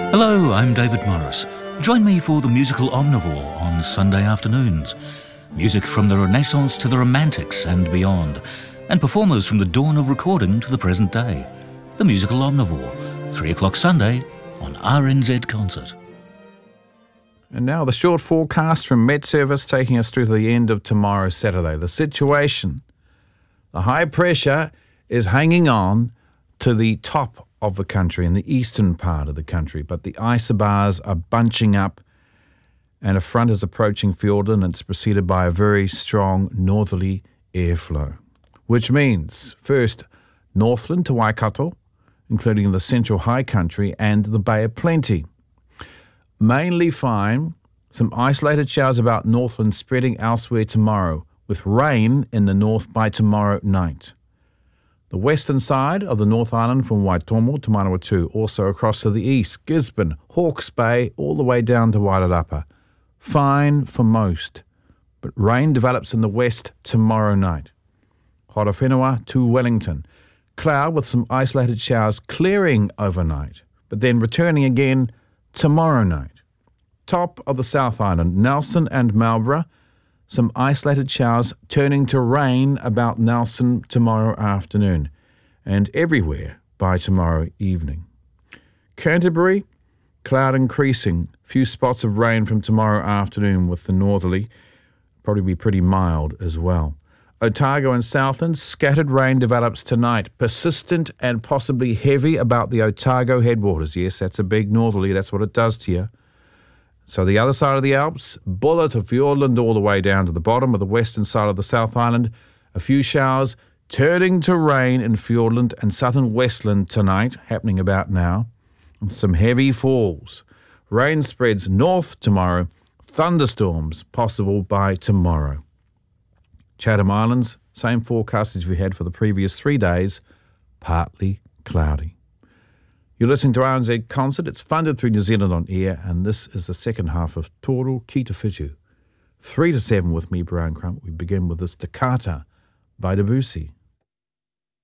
Hello, I'm David Morris. Join me for the musical Omnivore on Sunday afternoons. Music from the Renaissance to the Romantics and beyond, and performers from the dawn of recording to the present day. The musical Omnivore, 3 o'clock Sunday on RNZ Concert. And now the short forecast from Met Service taking us through to the end of tomorrow, Saturday. The situation. The high pressure is hanging on to the top of the country, in the eastern part of the country, but the isobars are bunching up and a front is approaching Fiordland, and it's preceded by a very strong northerly airflow, which means, first, Northland to Waikato, including the central high country and the Bay of Plenty. Mainly fine, some isolated showers about Northland spreading elsewhere tomorrow, with rain in the north by tomorrow night. The western side of the North Island from Waitomo to Manawatu, also across to the east, Gisborne, Hawke's Bay, all the way down to Wairarapa. Fine for most, but rain develops in the west tomorrow night. Horowhenua to Wellington. Cloud with some isolated showers clearing overnight, but then returning again tomorrow night. Top of the South Island, Nelson and Marlborough. Some isolated showers turning to rain about Nelson tomorrow afternoon, and everywhere by tomorrow evening. Canterbury, cloud increasing, few spots of rain from tomorrow afternoon with the northerly, probably be pretty mild as well. Otago and Southland, scattered rain develops tonight, persistent and possibly heavy about the Otago headwaters. Yes, that's a big northerly, that's what it does to you. So the other side of the Alps, Buller to Fiordland all the way down to the bottom of the western side of the South Island. A few showers turning to rain in Fiordland and southern Westland tonight, happening about now. And some heavy falls. Rain spreads north tomorrow. Thunderstorms possible by tomorrow. Chatham Islands, same forecast as we had for the previous 3 days, partly cloudy. You're listening to RNZ Concert. It's funded through New Zealand On Air, and this is the second half of Toro Ki Te Whitu. 3 to 7 with me, Brian Crump. We begin with this Toccata by Debussy.